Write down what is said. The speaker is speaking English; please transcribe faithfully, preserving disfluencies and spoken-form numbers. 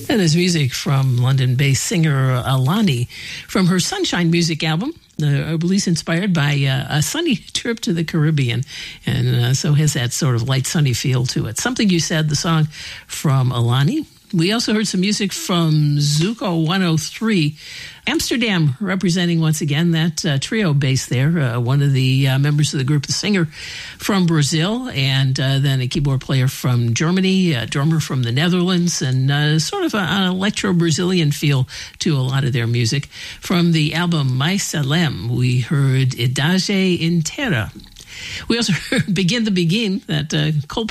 And there's music from London-based singer Alani from her Sunshine Music album, a release inspired by uh, a sunny trip to the Caribbean, and uh, so has that sort of light, sunny feel to it. Something You Said, the song from Alani. We also heard some music from Zuko one oh three, Amsterdam, representing once again that uh, trio bass there. Uh, one of the uh, members of the group, the singer from Brazil, and uh, then a keyboard player from Germany, a drummer from the Netherlands, and uh, sort of a, an electro-Brazilian feel to a lot of their music. From the album Mais Salem, we heard Idade Inteira. We also heard Begin the Begin, that uh, Cole